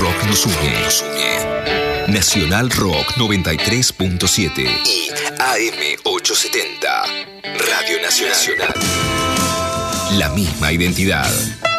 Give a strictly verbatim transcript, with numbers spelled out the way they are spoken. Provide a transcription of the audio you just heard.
rock nos une. Nos une. Nacional Rock noventa y tres punto siete y A M ochocientos setenta. Radio Nacional. La misma identidad.